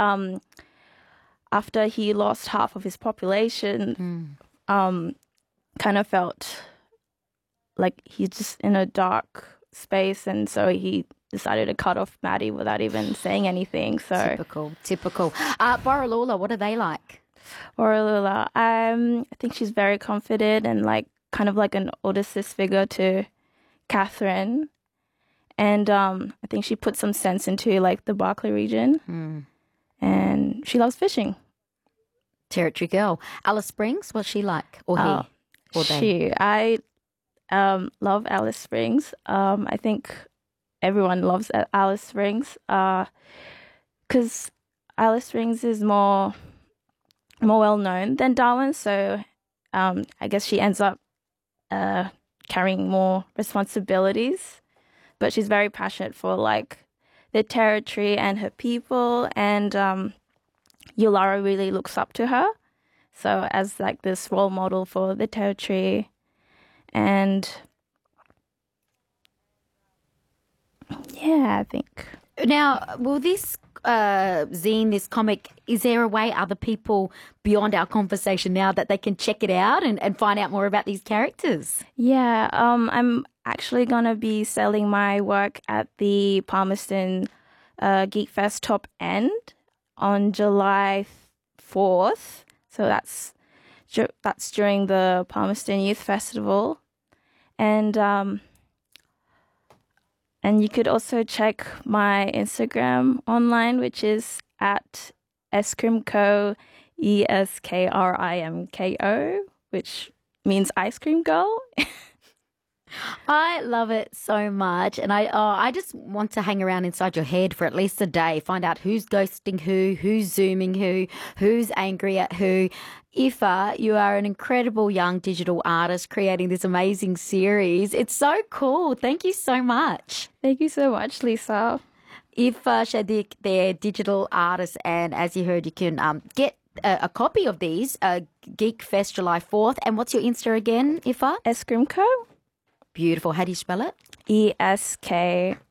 after he lost half of his population, kind of felt like he's just in a dark space, and so he decided to cut off Maddie without even saying anything. So Typical. Borroloola, what are they like? Borroloola, I think she's very confident and like kind of like an older sis figure to Catherine. And I think she put some sense into like the Barkly region, and she loves fishing. Territory girl. Alice Springs, what's she like? Or he? Or they? I love Alice Springs. I think everyone loves Alice Springs because Alice Springs is more well known than Darwin. So I guess she ends up carrying more responsibilities. But she's very passionate for like the territory and her people, and Yulara really looks up to her. So as like this role model for the territory, and yeah, I think. Now, will this zine, this comic, is there a way other people beyond our conversation now that they can check it out and find out more about these characters? Yeah, I'm actually going to be selling my work at the Palmerston Geek Fest Top End on July 4th. So that's during the Palmerston Youth Festival. And you could also check my Instagram online, which is at Eskrimco, ESKRIMKO, which means ice cream girl. I love it so much, and I just want to hang around inside your head for at least a day, find out who's ghosting who's zooming who's angry at who. Aoife, you are an incredible young digital artist creating this amazing series. It's so cool. Thank you so much. Thank you so much, Lisa. Aoife Shadik, they're digital artists, and as you heard, you can get a copy of these, Geek Fest July 4th. And what's your Insta again, Aoife? Eskrimco. Beautiful. How do you spell it? ESKRIMKO.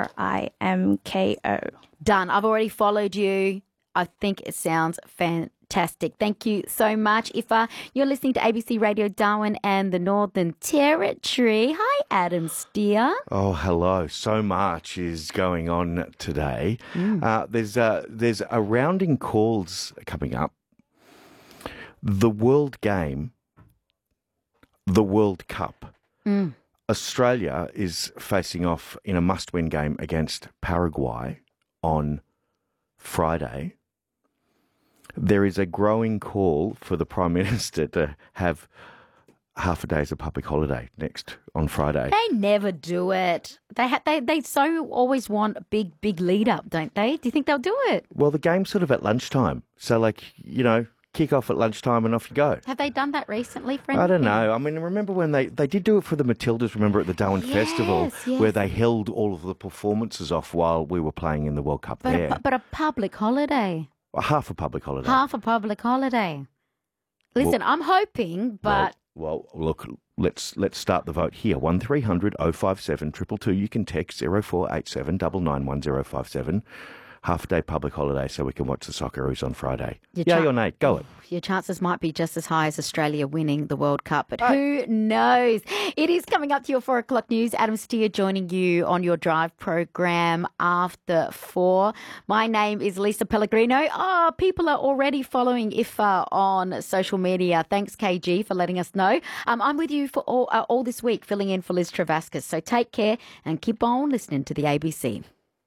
Done. I've already followed you. I think it sounds fantastic. Thank you so much, Aoife. You're listening to ABC Radio Darwin and the Northern Territory. Hi, Adam Steer. Oh, hello. So much is going on today. There's a rounding calls coming up. The World Game, the World Cup. Australia is facing off in a must-win game against Paraguay on Friday. There is a growing call for the Prime Minister to have half a day as a public holiday next on Friday. They never do it. They so always want a big lead up, don't they? Do you think they'll do it? Well, the game's sort of at lunchtime. So, like, you know, kick off at lunchtime and off you go. Have they done that recently, friend? I don't know. I mean, remember when they did do it for the Matildas, remember, at the Darwin Festival, where they held all of the performances off while we were playing in the World Cup there. But a public holiday. Half a public holiday. Half a public holiday. Listen, I'm hoping, but... Well, look, let's start the vote here. 1300 057 222. You can text 0487 991 057. Half a day public holiday so we can watch the Socceroos on Friday. Yay or nay? Go it. Your chances might be just as high as Australia winning the World Cup, but who knows? It is coming up to your 4 o'clock news. Adam Steer joining you on your drive program after 4. My name is Lisa Pellegrino. Oh, people are already following Aoife on social media. Thanks, KG, for letting us know. I'm with you for all this week, filling in for Liz Travascus. So take care and keep on listening to the ABC.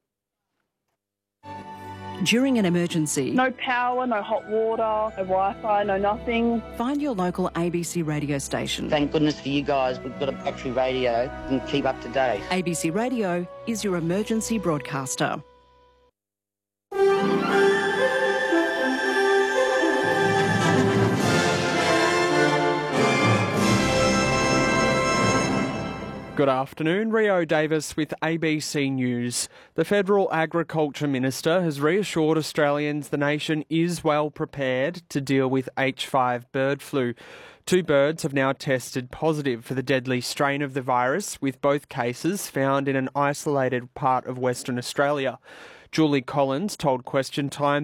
During an emergency, no power, no hot water, no Wi-Fi, no nothing. Find your local ABC radio station. Thank goodness for you guys. We've got a battery radio and keep up to date. ABC Radio is your emergency broadcaster. Good afternoon, Rio Davis with ABC News. The Federal Agriculture Minister has reassured Australians the nation is well prepared to deal with H5 bird flu. 2 birds have now tested positive for the deadly strain of the virus, with both cases found in an isolated part of Western Australia. Julie Collins told Question Time